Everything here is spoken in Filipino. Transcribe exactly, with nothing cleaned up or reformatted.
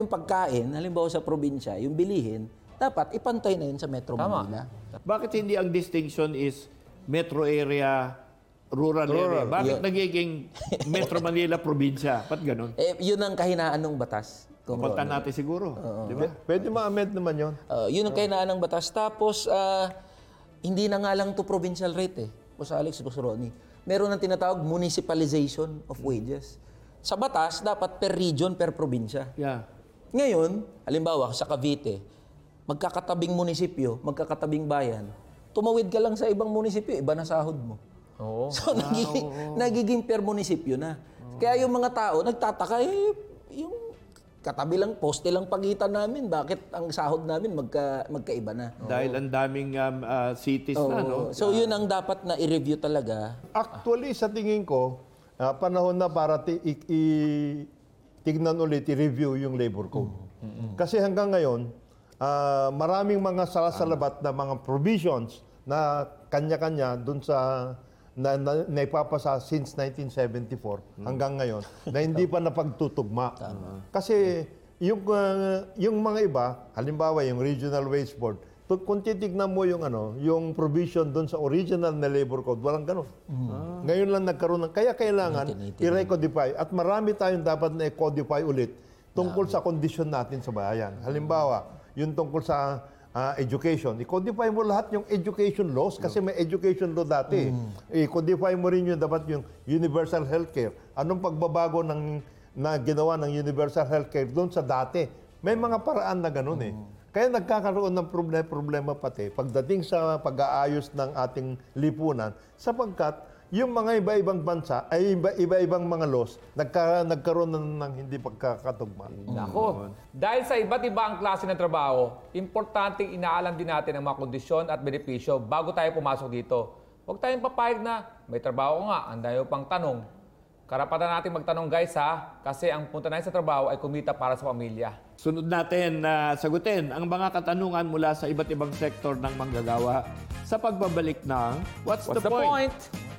Yung pagkain, halimbawa sa probinsya, yung bilihin, dapat ipantay na yun sa Metro Tama. Manila. Bakit hindi ang distinction is metro area, rural, area? Bakit Yeah. nagiging Metro Manila probinsya? Ba't ganun? Eh, yun ang kahinaan ng batas. Kung Punta ano. natin siguro. Di ba? Pwede ma-amend naman yun. Uh, yun ang kahinaan ng batas. Tapos, ah, hindi na nga lang to provincial rate eh. O sa Alex, Boss Ronnie. Meron ng tinatawag municipalization of wages. Sa batas, dapat per region, per probinsya. Yeah. Ngayon, halimbawa sa Cavite, magkakatabing munisipyo, magkakatabing bayan, tumawid ka lang sa ibang munisipyo, iba na sahod mo. Oo. So, nagiging, nagiging per munisipyo na. Kaya yung mga tao, nagtataka, eh, yung katabi lang, poste lang pagitan namin, bakit ang sahod namin magka, magkaiba na? Dahil ang daming um, uh, cities na, no? Oo. So, yun ang dapat na i-review talaga. Actually, sa tingin ko, ah, panahon na para ti- i- i- tignan ulit, i-review yung labor code. Kasi hanggang ngayon, ah, maraming mga salasalabat na mga provisions na kanya-kanya dun sa na, na, naipapasa since nineteen seventy-four hanggang ngayon na hindi pa napagtutugma. Kasi yung ah, yung mga iba, halimbawa yung Regional Wage Board, to- kung titignan mo yung ano, yung provision doon sa original na labor code, walang ganun. Ngayon lang nagkaroon ng kaya kailangan i-recodify at marami tayong dapat na i-codify ulit tungkol sa kondisyon natin sa bayan. Halimbawa, yung tungkol sa ah, education, i-codify mo lahat yung education laws kasi may education law dati. I-codify mo rin yung dapat yung universal healthcare. Anong pagbabago ng na ginawa ng universal healthcare doon sa dati? May mga paraan na ganun eh. Kaya nagkakaroon ng problema, problema pati pagdating sa pag-aayos ng ating lipunan sapagkat yung mga iba-ibang bansa ay iba- iba-ibang mga laws nagka, nagkaroon ng, ng hindi pagkakatugma. Nako. Dahil sa iba't iba ang klase ng trabaho, importante inaalam din natin ang mga kondisyon at benepisyo bago tayo pumasok dito. Huwag tayong papayag na may trabaho nga, ang dami pang tanong. Karapatan natin magtanong guys ha, kasi ang punta natin sa trabaho ay kumita para sa pamilya. Sunod natin na sagutin ang mga katanungan mula sa iba't ibang sektor ng manggagawa sa pagbabalik ng What's, What's the point?